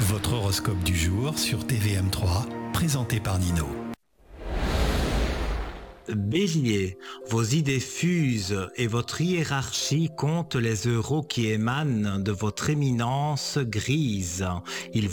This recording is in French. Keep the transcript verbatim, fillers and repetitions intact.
Votre horoscope du jour sur T V M trois, présenté par Nino. Bélier, vos idées fusent et votre hiérarchie compte les euros qui émanent de votre éminence grise. Il